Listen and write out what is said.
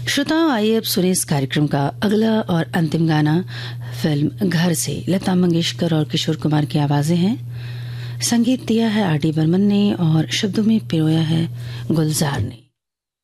श्रोताओं, आइए अब सुने इस कार्यक्रम का अगला और अंतिम गाना फिल्म घर से। लता मंगेशकर और किशोर कुमार की आवाजें हैं। संगीत दिया है आर डी बर्मन ने और शब्दों में पिरोया है गुलजार ने।